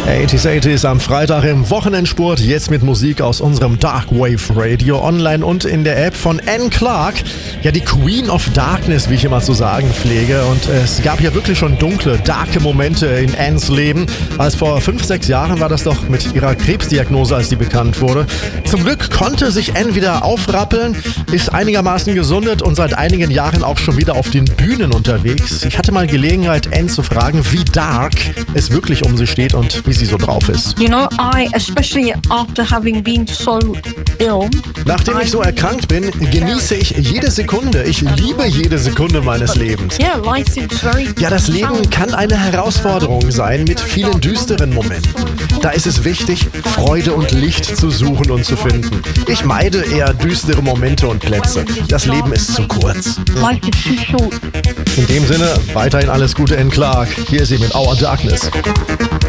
80s am Freitag im Wochenendspurt, jetzt mit Musik aus unserem Darkwave Radio online und in der App von Anne Clark. Ja, die Queen of Darkness, wie ich immer zu sagen pflege. Und es gab ja wirklich schon dunkle, darke Momente in Annes Leben. Als vor 5-6 Jahren war das doch mit ihrer Krebsdiagnose, als sie bekannt wurde. Zum Glück konnte sich Anne wieder aufrappeln, ist einigermaßen gesundet und seit einigen Jahren auch schon wieder auf den Bühnen unterwegs. Ich hatte mal Gelegenheit, Anne zu fragen, wie dark es wirklich um sie steht und wie sie so drauf ist. You know, especially after having been so ill. Nachdem ich so erkrankt bin, genieße ich jede Sekunde. Ich liebe jede Sekunde meines Lebens. Yeah, life seems very. Ja, das Leben kann eine Herausforderung sein mit vielen düsteren Momenten. Da ist es wichtig, Freude und Licht zu suchen und zu finden. Ich meide eher düstere Momente und Plätze. Das Leben ist zu kurz. Life is too short. In dem Sinne, weiterhin alles Gute, Anne Clark. Hier ist sie mit Our Darkness.